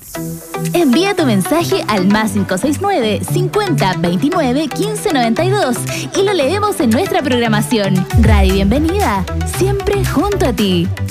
Envía tu mensaje al más 569 50 29 15 92 y lo leemos en nuestra programación. Radio Bienvenida, siempre junto a ti.